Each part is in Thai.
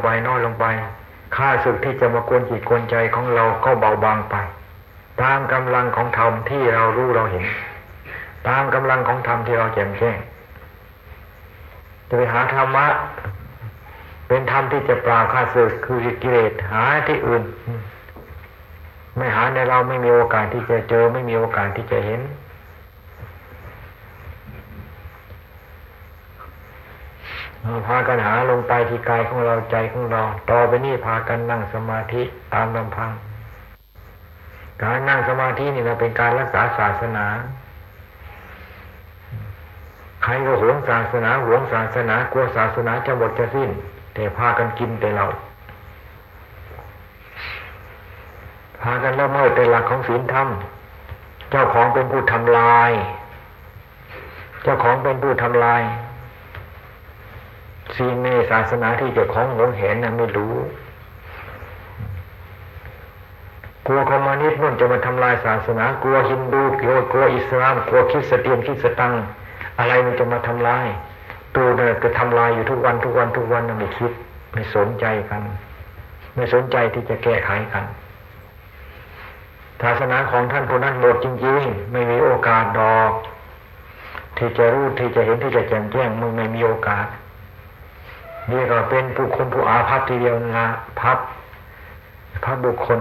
ไปน้อยลงไปข้าศึกที่จะมากวนจิตกวนใจของเราก็เบาบางไปตามกำลังของธรรมที่เรารู้เราเห็นตามกำลังของธรรมที่เราแจ่มแจ้งจะไปหาธรรมะเป็นธรรมที่จะปราบข้าศึกคือกิเลสหาที่อื่นไม่หาในเราไม่มีโอกาสที่จะเจอไม่มีโอกาสที่จะเห็นพากันหาลงไปที่กายของเราใจของเราต่อไปนี้พากันนั่งสมาธิตามลำพังการนั่งสมาธินี่นะเป็นการรักษาศาสนาใครก็หวงศาสนากลัวศาสนาจะหมดจะสิ้นแต่พากันกินแต่เราพากันละเมิดแต่หลักของศีลธรรมเจ้าของเป็นผู้ทำลายสิ่งในศาสนาที่เจ้าของหวงเห็นนะไม่รู้กลัวคอมมิวนิสต์นู่นจะมาทำลายศาสนากลัวฮินดูกลัวอิสลามกลัวคริสเตียนคริสตังอะไรมันจะมาทำลายตัวเนี่ยก็ทำลายอยู่ทุกวันนะไม่คิดไม่สนใจกันไม่สนใจที่จะแก้ไขกันศาสนาของท่านผู้นั้นหมดจริงๆไม่มีโอกาสดอกที่จะรู้ที่จะเห็นที่จะแจ่มแจ้งมึงไม่มีโอกาสนี่ก็เป็นบุคคลผู้อาภัพทีเดียวนะพับบุคคล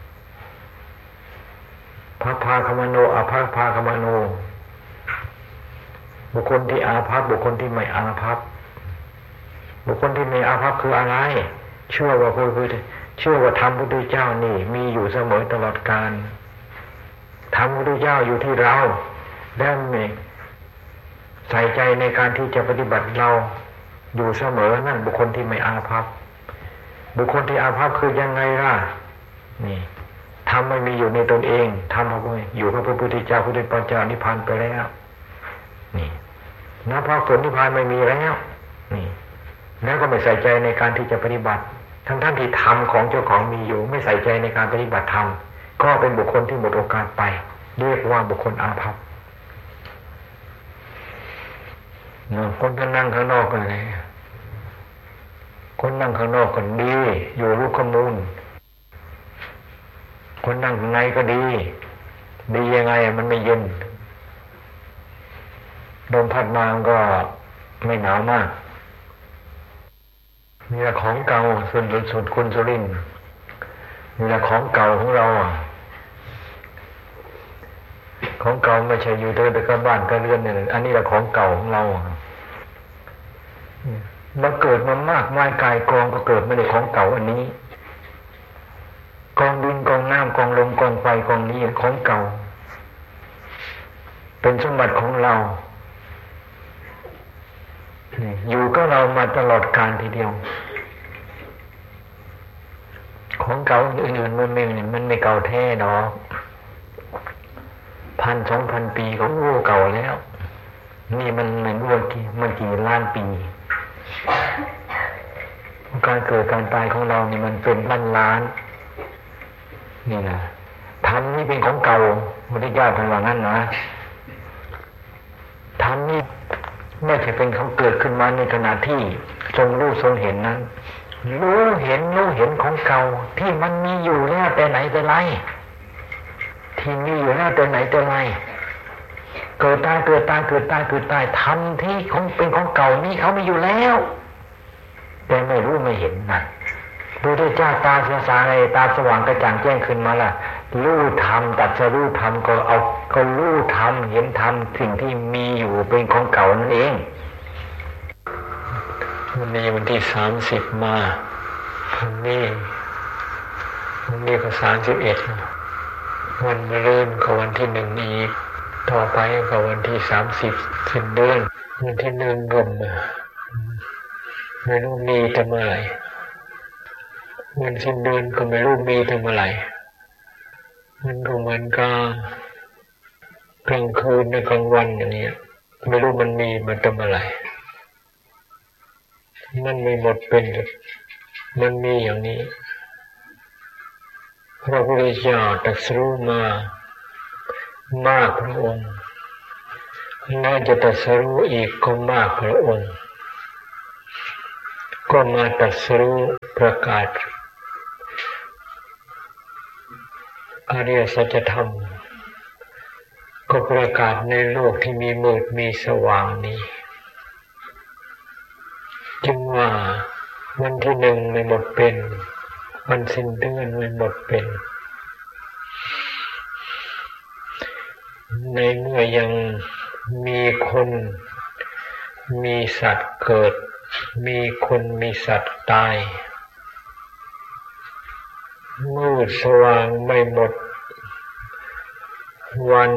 พับพาคมโนอาภัพพาคมโนบุคคลที่อาภัพบุคคลที่ไม่อาภัพบุคคลที่ไม่อาภัพคืออะไรเชื่อว่าธรรมพุทธเจ้านี่มีอยู่เสมอตลอดกาลธรรมพุทธเจ้าอยู่ที่เราและมีใส่ใจในการที่จะปฏิบัติเราอยู่เสมอนั่นบุคคลที่ไม่อาภัพบุคคลที่อาภัพคือยังไงล่ะนี่ธรรมไม่มีอยู่ในตนเองธรรมอยู่กับพระพุทธเจ้าผู้เป็นปัญจานิพพานไปแล้วนี่นะพระผลนิพพานไม่มีแล้วนี่แล้วก็ไม่ใส่ใจในการที่จะปฏิบัติทั้งที่ธรรมของเจ้าของมีอยู่ไม่ใส่ใจในการปฏิบัติธรรมก็เป็นบุคคลที่หมดโอกาสไปเรียกว่าบุคคลอาภัพคนที่นั่งข้างนอกกันเลยคนนั่งข้างนอกก็ดีอยู่รู้ข้อมูลคนนั่งข้างในก็ดียังไงมันไม่เย็นลมพัดมาก็ไม่หนาวมากนี่แหละของเก่าสุดคุณสุรินทร์นี่แหละของเก่าของเราของเก่าไม่ใช่อยู่เดินไปกับบ้านกับเรือนเนี่ยอันนี้แหละของเก่าของเราเราเกิดมามากมายกายกองก็เกิดมาในของเก่าอันนี้กองดินกองน้ำกองลมกองไฟกองนี้ของเก่าเป็นสมบัติของเราอยู่ก็เรามาตลอดกาลทีเดียวของเก่าอื่นๆมันไม่เก่าแท้ดอก1,000-2,000 ปีก็เก่าแล้วนี่มันกี่ล้านปีการเกิดการตายของเรานี่มันเป็นล้านนี่นะธรรมนี่เป็นของเก่าพุทธเจ้าท่านว่างั้นนะธรรมนี่ไม่ใช่เป็นเขาเกิดขึ้นมาในขณะที่ทรงรู้ทรงเห็นนั้นรู้เห็นของเก่าที่มันมีอยู่แล้วแต่ไหนแต่ไรที่มีอยู่แล้วแต่ไหนแต่ไรเกิดตายธรรมที่ของเป็นของเก่านี่เขามีอยู่แล้วแต่ไม่รู้ไม่เห็นนะพระพุทธเจ้าตาสาอะไรตาสว่างกระจ่างแจ้งขึ้นมาล่ะรู้ธรรมตัดสรู้ธรรมก็รู้ธรรมเห็นธรรมสิ่งที่มีอยู่เป็นของเก่านั่นเองวันนี้วันที่30มาวันนี้ก็31วันมะรืนก็วันที่1อีกต่อไปก็วันที่30สิ้นเดือนวันที่1ก็ไม่รู้มีแต่เมื่อไหร่วันสิ้นเดือนก็ไม่รู้มีแต่เมื่อไหร่มันก็เหมือนกับกลางคืนในกลางวันอย่างนี้ไม่รู้มันมีมาแต่เมื่อไหร่มันไม่หมดเป็นมันมีอย่างนี้พระพุทธเจ้าตรัสรู้มามากพระองค์น่าจะตรัสรู้อีกก็มากพระองค์ก็มาตรัสรู้ประกาศอริยสัจธรรมก็ประกาศในโลกที่มีมืดมีสว่างนี้จึงว่าวันที่หนึ่งไม่หมดเป็นวันสิ้นเดือนไม่หมดเป็นในเมื่อยังมีคนมีสัตว์เกิดมีคนมีสัตว์ตายมืดสว่างไม่หมดวัน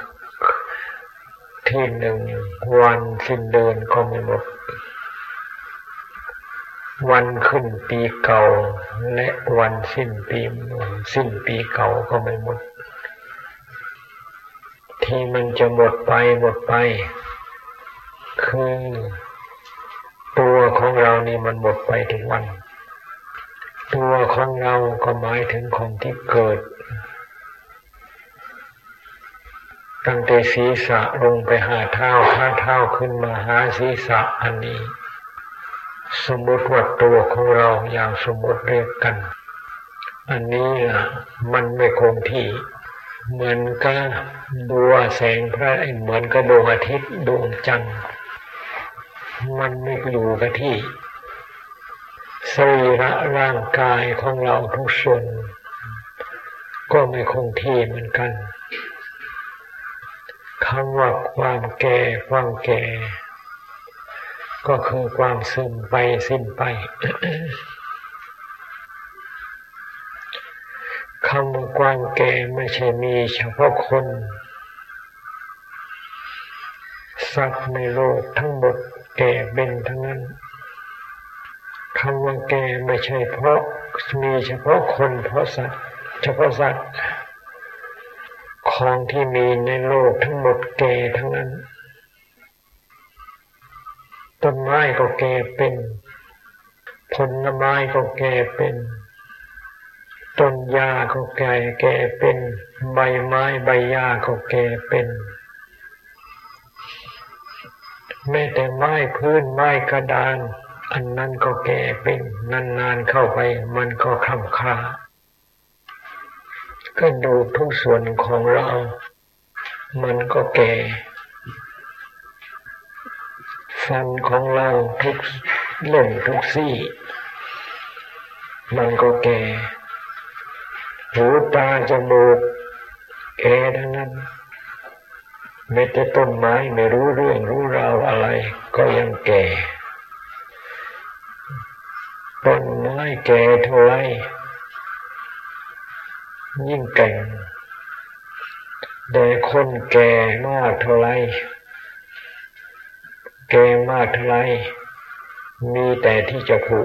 ที่หนึ่งวันสิ้นเดือนก็ไม่หมดวันขึ้นปีเก่าและวันสิ้นปีเก่าก็ไม่หมดที่มันจะหมดไปคือตัวของเรานี่มันหมดไปทุกวันตัวของเราก็หมายถึงของที่เกิดตั้งแต่ศีรษะลงไปหาเท้าข้างเท้าขึ้นมาหาศีรษะอันนี้สมมติว่าตัวของเราอย่างสมมติเรียกกันอันนี้มันไม่คงที่เหมือนกับดวงแสงพระเหมือนกับดวงอาทิตย์ดวงจันทร์มันไม่อยู่กับที่สรีระร่างกายของเราทุกส่วนก็ไม่คงที่เหมือนกันคำว่าความแก่ก็คือความสิ้นไปคำว่าความแก่ไม่ใช่มีเฉพาะคนสัตว์ในโลกทั้งหมดแก่เป็นทั้งนั้นคำว่าแก่ไม่ใช่มีเฉพาะคนเพราะสัตว์เฉพาะสัตว์ของที่มีในโลกทั้งหมดแก่ทั้งนั้นต้นไม้ก็แก่เป็นผลไม้ก็แก่เป็นต้นหญ้าก็แก่เป็นใบไม้ใบหญ้าก็แก่เป็นแม้แต่ไม้พื้นไม้กระดานอันนั้นก็แก่เป็นนานๆเข้าไปมันก็คล่ำคล้ากระดูกทุกส่วนของเรามันก็แก่ฟันของเราทุกเล่มทุกซี่มันก็แก่หูตาจมูกแก่ทั้งนั้นแม้แต่ต้นไม้ไม่รู้เรื่องรู้ราวอะไรก็ยังแก่ต้นไม้แก่เท่าไรยิ่งแก่แต่คนแก่มากเท่าไรแก่มากเท่าไรมีแต่ที่จะผุ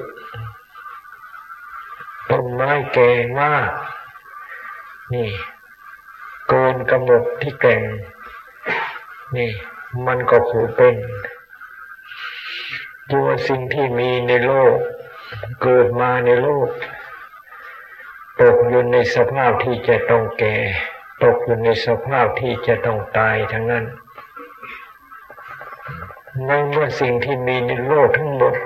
ต้นไม้แก่มากนี่เกินกำหนดที่แก่นี่มันก็ผุเป็นตัวสิ่งที่มีในโลกเกิดมาในโลกตกอยู่ในสภาพที่จะต้องแก่ตกอยู่ในสภาพที่จะต้องตายทั้งนั้นในเมื่อสิ่งที่มีในโลกทั้งหมด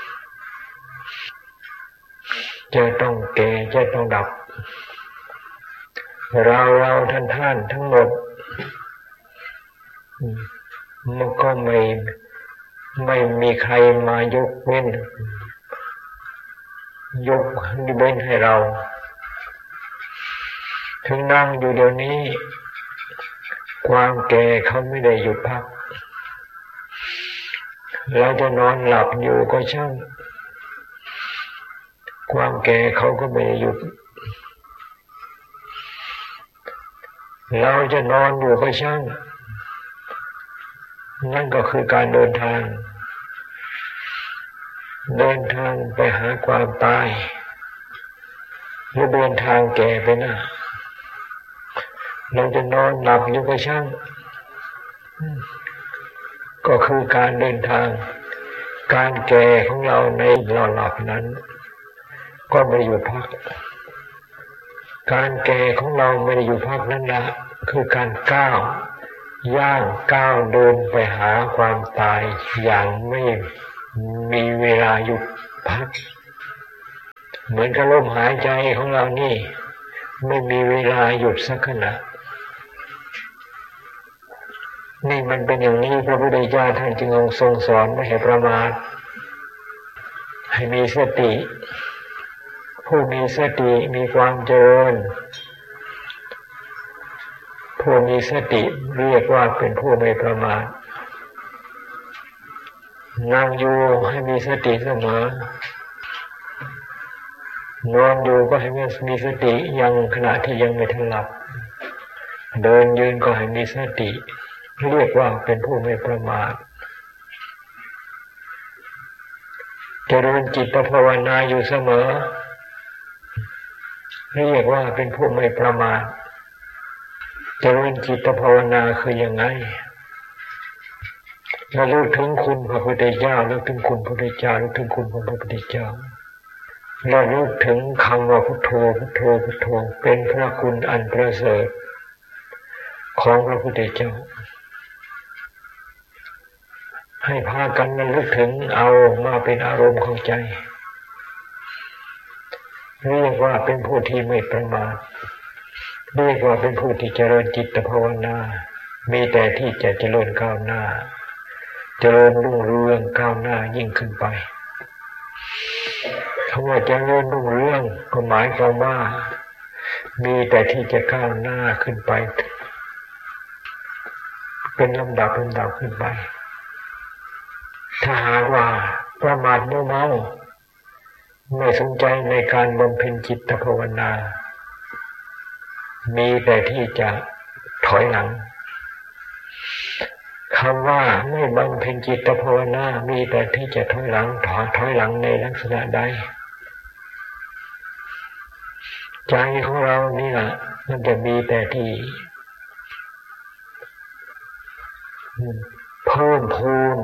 จะต้องแก่จะต้องดับเราท่านทั้งหมดมันก็ไม่มีใครมายกเว้นให้เราถึงนั่งอยู่เดี๋ยวนี้ความแก่เขาไม่ได้หยุดพักเราจะนอนหลับอยู่ก็ช่างความแก่เขาก็ไม่หยุดเราจะนอนอยู่ก็ช่างนั่นก็คือการเดินทางไปหาความตายหรือเดินทางแก่ไปนะเราจะนอนหลับอยู่ก็ช่างก็คือการเดินทางการแก่ของเราในเราหลับนั้นก็ไม่ได้หยุดพักการแก่ของเราไม่ได้หยุดพักนั่นแหละคือการก้าวเดินไปหาความตายอย่างไม่มีเวลาหยุดพักเหมือนกับลมหายใจของเรานี่ไม่มีเวลาหยุดสักขณะนี่มันเป็นอย่างนี้พระพุทธเจ้าท่านจึงทรงสอนไม่ให้ประมาทให้มีสติผู้มีสติมีความเจริญผู้มีสติเรียกว่าเป็นผู้ไม่ประมาทนั่งอยู่ให้มีสติเสมอนอนอยู่ก็ให้มีสติยังขณะที่ยังไม่ทันหลับเดินยืนก็ให้มีสติเรียกว่าเป็นผู้ไม่ประมาทเจริญจิตภาวนาอยู่เสมอเรียกว่าเป็นผู้ไม่ประมาทเจริญจิตภาวนาคือยังไงระลึกถึงคุณพระพุทธเจ้าระลึกถึงคุณพระพุทธเจ้าระลึกถึงคุณพระพุทธเจ้าระลึกถึงคำว่าพุทโธพุทโธพุทโธเป็นพระคุณอันประเสริฐของพระพุทธเจ้าให้พากันระลึกถึงเอามาเป็นอารมณ์ของใจเรียกว่าเป็นผู้ที่ไม่ประมาทเรียกว่าเป็นผู้ที่เจริญจิตภาวนามีแต่ที่จะเจริญก้าวหน้าเจริญรุ่งเรืองก้าวหน้ายิ่งขึ้นไปคำว่าเจริญรุ่งเรืองก็หมายความว่ามีแต่ที่จะก้าวหน้าขึ้นไปเป็นลำดับขึ้นไปถ้าหากว่าประมาทมัวเมาไม่สนใจในการบำเพ็ญจิตภาวนามีแต่ที่จะถอยหลังคำว่าไม่บำเพ็ญจิตภาวนามีแต่ที่จะถอยหลังในลักษณะใดใจของเรานี่แหละมันจะมีแต่ที่เพิ่มพูน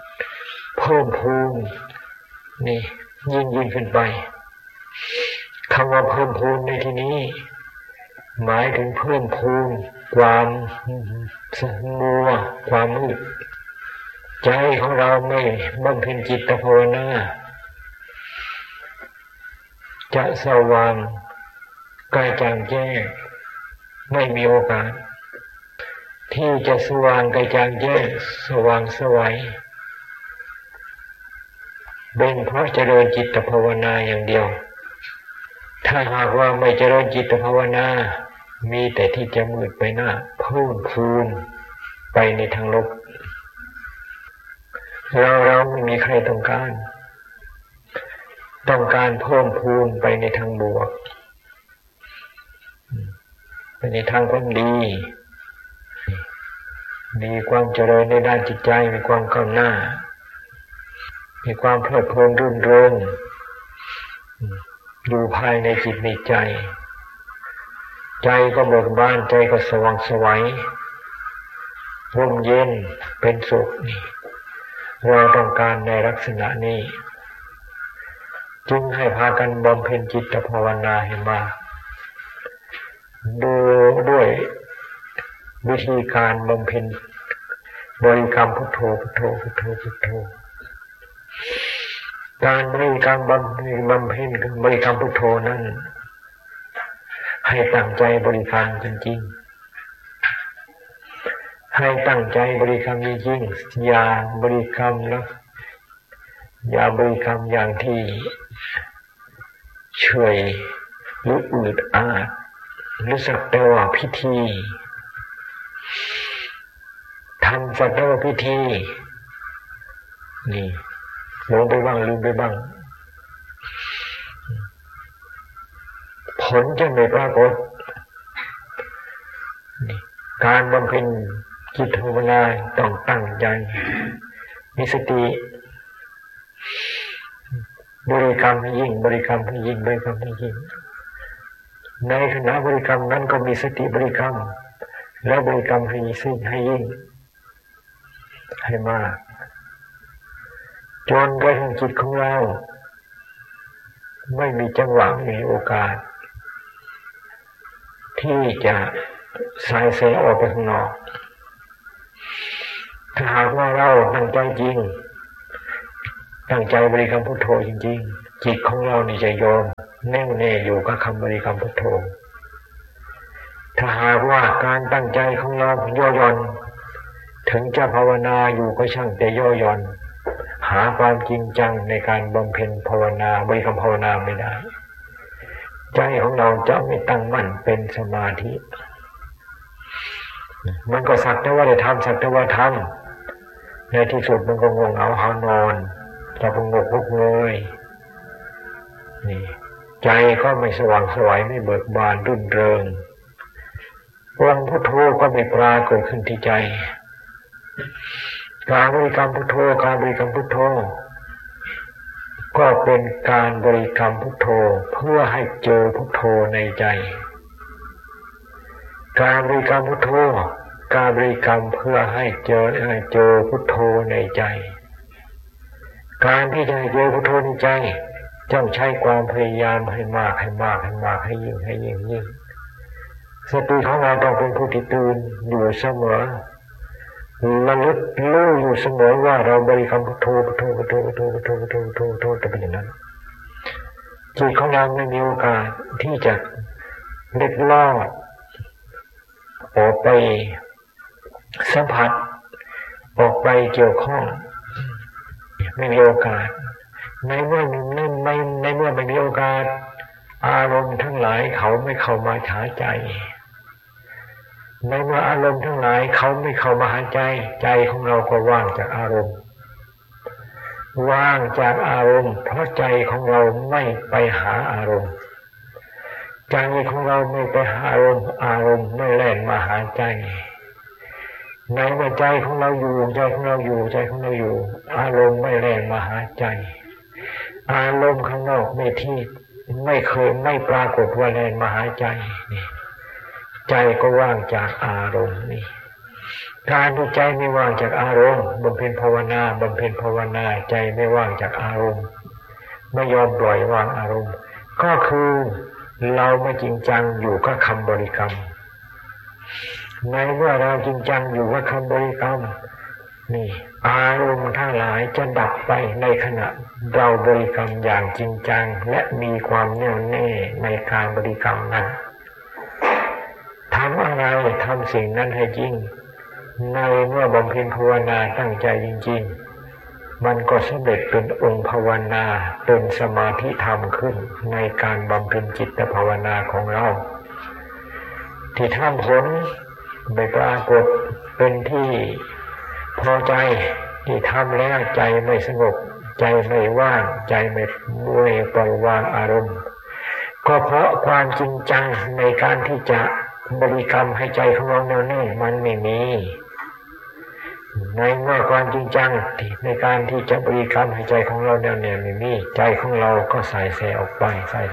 นี่ยิ่งขึ้นไปคำว่าเพิ่มพูนในที่นี้หมายถึงเพิ่มพูนความมัวความมืดใจของเราไม่บำเพ็ญจิตภาวนาจะสว่างกายจางแจ้งไม่มีโอกาสที่จะสว่างกายจางแจ้งสว่างไสวเป็นเพราะเจริญจิตภาวนาอย่างเดียวถ้าหากว่าไม่เจริญจิตภาวนามีแต่ที่จะมืดไปหน้าเพิ่มพูนไปในทางลบเราไม่มีใครต้องการเพิ่มพูนไปในทางบวกไปในทางความดีมีความเจริญในด้านจิตใจมีความก้าวหน้ามีความเพลิดเพลินรื่นเริงอยู่ภายในจิตในใจก็เบิกบานใจก็สว่างไสวร่มเย็นเป็นสุขนี่เราต้องการในลักษณะนี้จึงให้พากันบำเพ็ญจิตภาวนาให้มากด้วยวิธีการบำเพ็ญบริกรรมพุทโธพุทโธพุทโธพุทโธการบริกรรมบำเพ็ญบริกรรมพุทโธนั้นให้ตั้งใจบริกรรมจริงๆให้ตั้งใจบริกรรมจริงๆอย่าบริกรรมแล้วอย่าบริกรรมอย่างที่เฉยหรืออืดอาดหรือสักแต่ว่าพิธีทำสักแต่ว่าพิธีนี่ลงไปบ้างลืมไปบ้างผลจะไม่ปรากฏการบำเพ็ญจิตภาวนาต้องตั้งใจมีสติบริกรรมให้ยิ่งบริกรรมให้ยิ่งบริกรรมให้ยิ่งในขณะบริกรรมนั้นก็มีสติบริกรรมแล้วบริกรรมให้ยิ่งให้มากจนกระทั่งจิตของเราไม่มีจังหวะไม่มีโอกาสที่จะสายเสียออกไปข้างนอกถ้าหากว่าเราตั้งใจจริงตั้งใจบริกรรมพุทโธจริงๆจิตของเรานี่จะยอมแน่วแน่อยู่กับคำบริกรรมพุทโธถ้าหากว่าการตั้งใจของเราย่อหย่อนถึงจะภาวนาอยู่ก็ช่างแต่ย่อหย่อนหาความจริงจังในการบำเพ็ญภาวนาบริกรรมภาวนาไม่ได้ใจของเราจะไม่ตั้งมั่นเป็นสมาธิมันก็สักแต่ว่าได้ทำสักแต่ว่าทำในที่สุดมันก็ง่วงเหงาหานอนจะพงกลุกเลยนี่ใจก็ไม่สว่างไสวไม่เบิกบานรื่นเริงองค์พุทโธก็ไม่ปรากฏขึ้นที่ใจการบริกรรมพุทโธการบริกรรมพุทโธก็เป็นการบริกรรมพุทโธเพื่อให้เจอพุทโธในใจการบริกรรมพุทโธการบริกรรมเพื่อให้เจอพุทโธในใจการที่จะเจอพุทโธในใจต้องใช้ความพยายามให้มากให้ยิ่งสติของเราต้องเป็นผู้ที่ตื่นอยู่เสมอระลึกรู้อยู่เสมอว่าเราบริกรรมพุทโธจะเป็นอย่างนั้นจิตของเราไม่มีโอกาสที่จะเล็ดลอดออกไปสัมผัสออกไปเกี่ยวข้องไม่มีโอกาสในเมื่อไม่มีโอกาสอารมณ์ทั้งหลายเขาไม่เข้ามาหาใจในเมื่ออารมณ์ทั้งหลายเขาไม่เข้ามาหาใจใจของเราก็ว่างจากอารมณ์ว่างจากอารมณ์เพราะใจของเราไม่ไปหาอารมณ์ใจของเราไม่ไปหาอารมณ์อารมณ์ไม่แล่นมาหาใจในเมื่อใจของเราอยู่อารมณ์ไม่แล่นมาหาใจอารมณ์ข้างนอกไม่เคยไม่ปรากฏว่าแล่นมาหาใจนี่ใจก็ว่างจากอารมณ์นี่การที่ใจไม่ว่างจากอารมณ์บำเพ็ญภาวนาใจไม่ว่างจากอารมณ์ไม่ยอมปล่อยวางอารมณ์ก็คือเราไม่จริงจังอยู่กับคำบริกรรมในเมื่อเราจริงจังอยู่กับคำบริกรรมนี่อารมณ์ทั้งหลายจะดับไปในขณะเราบริกรรมอย่างจริงจังและมีความแน่วแน่ในการบริกรรมนั้นทำอะไรทำสิ่งนั้นให้จริงในเมื่อบำเพ็ญภาวนาตั้งใจจริงๆมันก็สำเร็จเป็นองค์ภาวนาเป็นสมาธิธรรมขึ้นในการบำเพ็ญจิตภาวนาของเราที่ทำผลไม่ปรากฏเป็นที่พอใจที่ทำแล้วใจไม่สงบใจไม่ว่างใจไม่ปล่อยวางอารมณ์ก็เพราะความจริงจังในการที่จะบริกรรมให้ใจของเราแน่วแน่มันไม่มีในเมื่อความจริงจังในการที่จะบริกรรมให้ใจของเราแน่วแน่ไม่มีใจของเราก็สายแสออกไป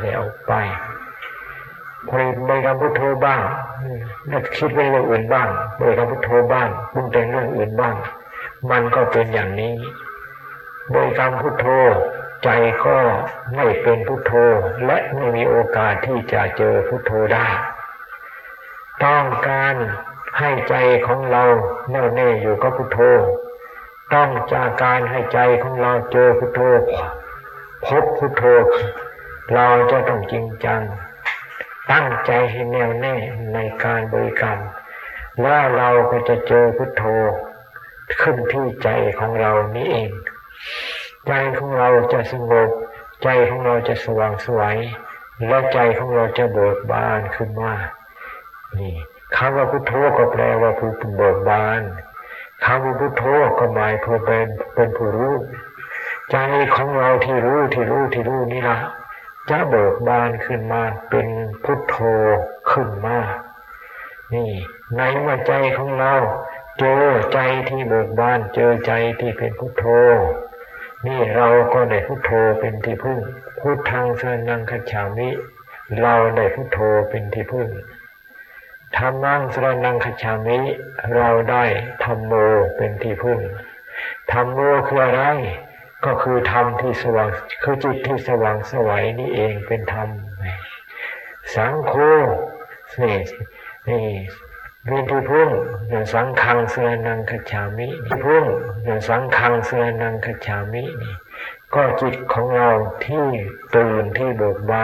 พอบริกรรมพุทโธบ้างแล้วคิดไปเรื่องอื่นบ้างบริกรรมพุทโธบ้างปรุงแต่งเรื่องอื่นบ้างมันก็เป็นอย่างนี้บริกรรมพุทโธใจก็ไม่เป็นพุทโธและไม่มีโอกาสที่จะเจอพุทโธได้ต้องการให้ใจของเราแน่วแน่อยู่กับพุทโธต้องจากการให้ใจของเราเจอพุทโธพบพุทโธเราจะต้องจริงจังตั้งใจให้แน่วแน่ในการบริกรรมแล้วเราก็จะเจอพุทโธขึ้นที่ใจของเรานี้เองใจของเราจะสงบใจของเราจะสว่างไสวและใจของเราจะเบิกบานขึ้นมานี่คำว่าพุทโธก็แปลว่าผู้เบิกบานคำว่าพุทโธก็หมายผู้เป็นผู้รู้ใจของเราที่รู้นี่ล่ะจะเบิกบานขึ้นมาเป็นพุทโธขึ้นมานี่ในเมื่อใจของเราเจอใจที่เบิกบานเจอใจที่เป็นพุทโธนี่เราก็ได้พุทโธเป็นที่พึ่งพุทธังสรณังคัจฉามิเราได้พุทโธเป็นที่พึ่งธัมมังสรณังคัจฉามิเราได้ธัมโมเป็นที่พึ่งธัมโมคืออะไรก็คือธรรมที่สว่างคือจิตที่สว่างไสวนี่เองเป็นธรรมสังโฆนี่เป็นที่พึ่งอย่างสังฆังสรณังคัจฉามิที่พึ่งอย่างสังฆังสรณังคัจฉามินี่ก็จิตของเราที่ตื่นที่เบิกบาน